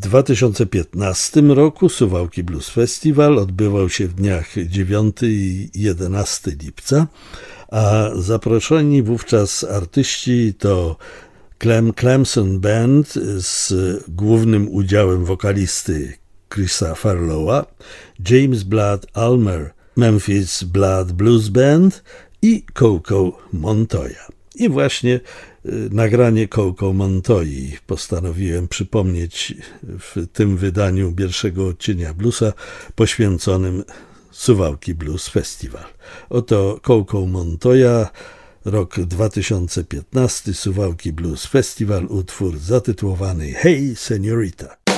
2015 roku Suwałki Blues Festival odbywał się w dniach 9 i 11 lipca, a zaproszeni wówczas artyści to Clem Clemson Band z głównym udziałem wokalisty Chrisa Farlowa, James Blood Ulmer Memphis Blood Blues Band i Coco Montoya. I właśnie nagranie Coco Montoi postanowiłem przypomnieć w tym wydaniu pierwszego odcienia bluesa poświęconym Suwałki Blues Festival. Oto Coco Montoya, rok 2015, Suwałki Blues Festival, utwór zatytułowany Hey Señorita.